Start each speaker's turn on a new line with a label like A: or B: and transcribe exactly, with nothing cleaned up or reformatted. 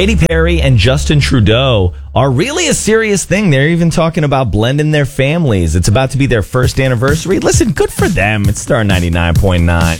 A: Katy Perry and Justin Trudeau are really a serious thing. They're even talking about blending their families. It's about to be their first anniversary. Listen, good for them. It's Star ninety-nine point nine.